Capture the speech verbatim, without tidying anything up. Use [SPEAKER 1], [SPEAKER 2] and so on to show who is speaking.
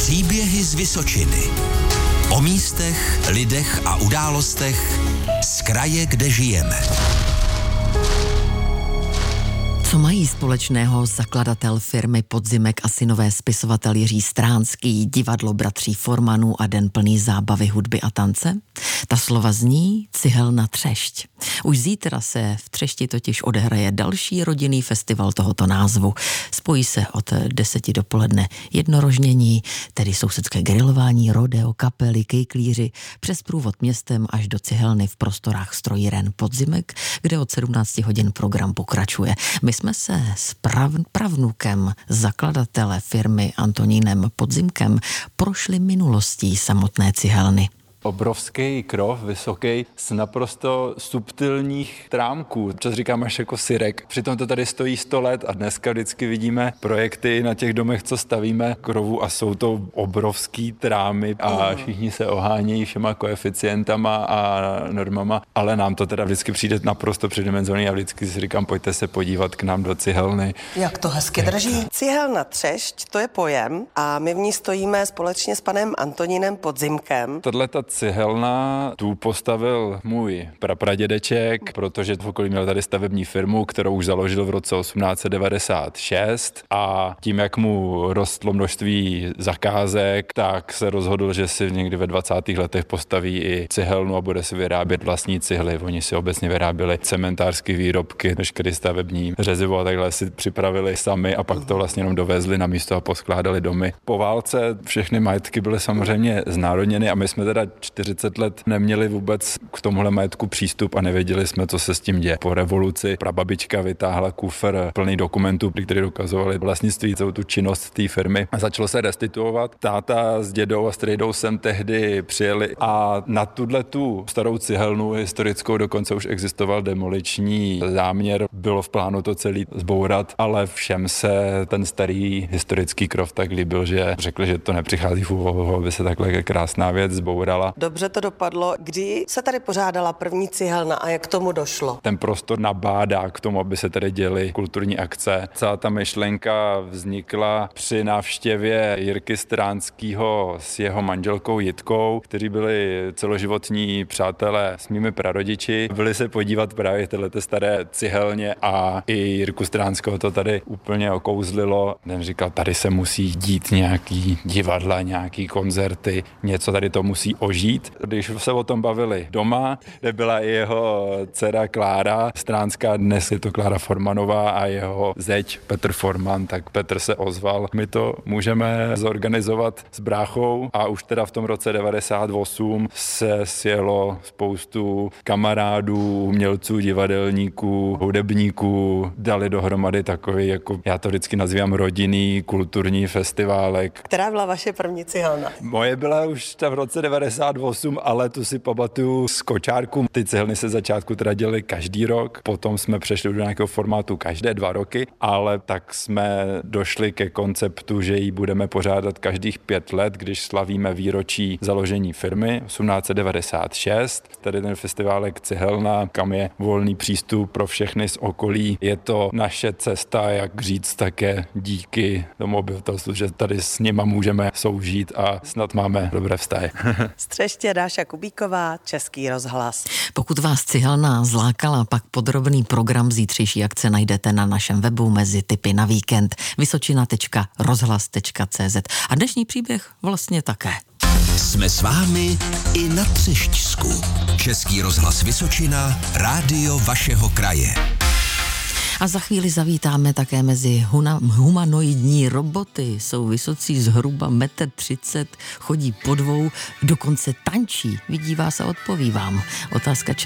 [SPEAKER 1] Příběhy z Vysočiny. O místech, lidech a událostech z kraje, kde žijeme.
[SPEAKER 2] Co mají společného zakladatel firmy Podzimek a synové spisovatel Jiří Stránský, divadlo bratří Formanů a den plný zábavy, hudby a tance? Ta slova zní Cihelna Třešť. Už zítra se v Třešti totiž odehraje další rodinný festival tohoto názvu. Spojí se od deseti dopoledne jednorožnění, tedy sousedské grilování, rodeo, kapely, kejklíři, přes průvod městem až do cihelny v prostorách strojíren Podzimek, kde od sedmnácti hodin program pokračuje. My jsme se s prav, pravnukem zakladatele firmy Antonínem Podzimkem prošli minulostí samotné cihelny.
[SPEAKER 3] Obrovský krov, vysoký, z naprosto subtilních trámků. Čas říkám až jako syrek. Přitom to tady stojí sto let a dneska vždycky vidíme projekty na těch domech, co stavíme krovu a jsou to obrovský trámy a všichni se ohánějí všema koeficientama a normama, ale nám to teda vždycky přijde naprosto předimenzovaný a vždycky si říkám, pojďte se podívat k nám do cihelny.
[SPEAKER 4] Jak to hezky drží. Cihelna Třešť, to je pojem a my v ní stojíme společně s panem Antonínem Podzimkem.
[SPEAKER 3] Tato cihelna tu postavil můj prapradědeček, protože v okolí měl tady stavební firmu, kterou už založil v roce osmnáct set devadesát šest a tím, jak mu rostlo množství zakázek, tak se rozhodl, že si někdy ve dvacátých letech postaví i cihelnu a bude si vyrábět vlastní cihly. Oni si obecně vyráběli cementářské výrobky, veškeré stavební řezivo a takhle si připravili sami a pak to vlastně jenom dovezli na místo a poskládali domy. Po válce všechny majetky byly samozřejmě znárodněny a my jsme teda čtyřicet let neměli vůbec k tomuhle majetku přístup a nevěděli jsme, co se s tím děje. Po revoluci prababička vytáhla kufr plný dokumentů, který dokazovali vlastnictví, celou tu činnost té firmy a začalo se restituovat. Táta s dědou a strejdou sem tehdy přijeli a na tuhle tu starou cihelnu historickou dokonce už existoval demoliční záměr. Bylo v plánu to celý zbourat, ale všem se ten starý historický krov tak líbil, že řekli, že to nepřichází v úvahu, aby se takhle krásná věc zbourala.
[SPEAKER 4] Dobře to dopadlo. Kdy se tady pořádala první cihelna a jak k tomu došlo?
[SPEAKER 3] Ten prostor nabádá k tomu, aby se tady děly kulturní akce. Celá ta myšlenka vznikla při návštěvě Jirky Stránskýho s jeho manželkou Jitkou, kteří byli celoživotní přátelé s mými prarodiči. Byli se podívat právě tyhlete staré cihelně a i Jirku Stránského to tady úplně okouzlilo. Ten říkal, tady se musí dít nějaký divadla, nějaký koncerty, něco tady to musí ožít. Když se o tom bavili doma, kde byla i jeho dcera Klára Stránská, dnes je to Klára Formanová a jeho zeď Petr Forman, tak Petr se ozval. My to můžeme zorganizovat s bráchou a už teda v tom roce devadesát osm se sjelo spoustu kamarádů, umělců, divadelníků, hudebníků, dali dohromady takový, jako já to vždycky nazývám rodinný kulturní festiválek.
[SPEAKER 4] Která byla vaše první cihelna?
[SPEAKER 3] Moje byla už ta v roce devadesát osm, ale tu si pamatuju z kočárku. Ty cihelny se začátku teda děly každý rok, potom jsme přešli do nějakého formátu každé dva roky, ale tak jsme došli ke konceptu, že ji budeme pořádat každých pět let, když slavíme výročí založení firmy osmnáct set devadesát šest. Tady ten festiválek Cihelna, kam je volný přístup pro všechny z okolí. Je to naše cesta, jak říct také díky tomu obyvatelstvu, že tady s nima můžeme soužít a snad máme dobré vztahy.
[SPEAKER 4] Z Třeště Dáša Kubíková, Český rozhlas.
[SPEAKER 2] Pokud vás cihelna zlákala, pak podrobný program zítřejší akce najdete na našem webu mezi tipy na víkend vysočina tečka rozhlas tečka cé zet. A dnešní příběh vlastně také.
[SPEAKER 1] Jsme s vámi i na Třešťsku. Český rozhlas Vysočina, rádio vašeho kraje.
[SPEAKER 2] A za chvíli zavítáme také mezi huna, humanoidní roboty. Jsou vysocí zhruba metr třicet, chodí po dvou, dokonce tančí. Vidí vás a odpoví vám. Otázka